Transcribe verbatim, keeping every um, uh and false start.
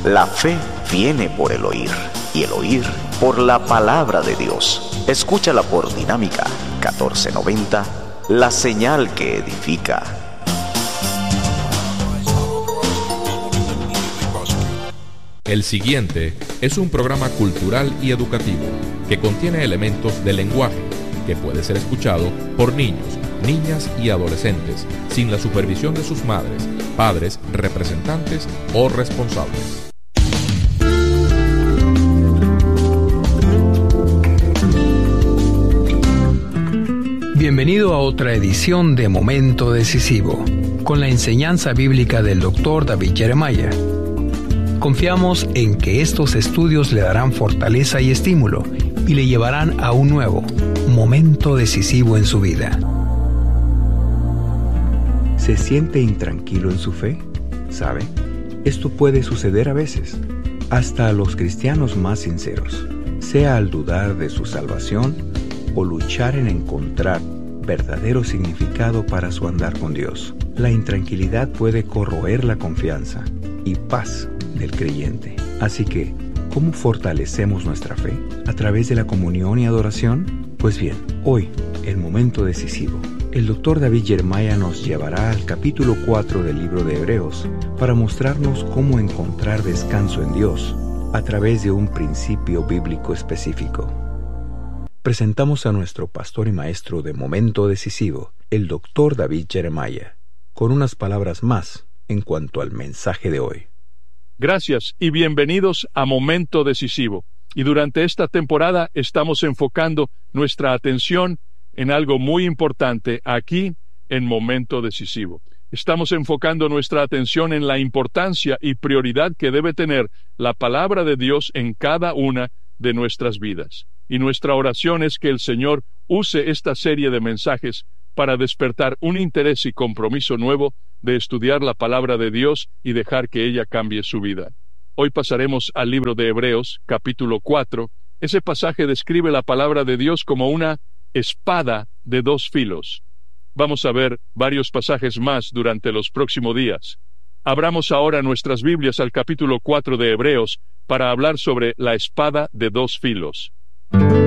La fe viene por el oír, y el oír por la palabra de Dios. Escúchala por Dinámica catorce noventa, la señal que edifica. El siguiente es un programa cultural y educativo que contiene elementos de lenguaje que puede ser escuchado por niños, niñas y adolescentes sin la supervisión de sus madres, padres, representantes o responsables. Bienvenido a otra edición de Momento Decisivo, con la enseñanza bíblica del doctor David Jeremiah. Confiamos en que estos estudios le darán fortaleza y estímulo y le llevarán a un nuevo momento decisivo en su vida. ¿Se siente intranquilo en su fe? ¿Sabe? Esto puede suceder a veces, hasta a los cristianos más sinceros, sea al dudar de su salvación o luchar en encontrar verdadero significado para su andar con Dios. La intranquilidad puede corroer la confianza y paz del creyente. Así que, ¿cómo fortalecemos nuestra fe? ¿A través de la comunión y adoración? Pues bien, hoy, el momento decisivo. El doctor David Jeremiah nos llevará al capítulo cuatro del libro de Hebreos para mostrarnos cómo encontrar descanso en Dios a través de un principio bíblico específico. Presentamos a nuestro pastor y maestro de Momento Decisivo, el doctor David Jeremiah, con unas palabras más en cuanto al mensaje de hoy. Gracias y bienvenidos a Momento Decisivo. Y durante esta temporada estamos enfocando nuestra atención en algo muy importante aquí en Momento Decisivo. Estamos enfocando nuestra atención en la importancia y prioridad que debe tener la palabra de Dios en cada una de nuestras vidas. Y nuestra oración es que el Señor use esta serie de mensajes para despertar un interés y compromiso nuevo de estudiar la palabra de Dios y dejar que ella cambie su vida. Hoy pasaremos al libro de Hebreos, capítulo cuatro. Ese pasaje describe la palabra de Dios como una espada de dos filos. Vamos a ver varios pasajes más durante los próximos días. Abramos ahora nuestras Biblias al capítulo cuatro de Hebreos para hablar sobre la espada de dos filos.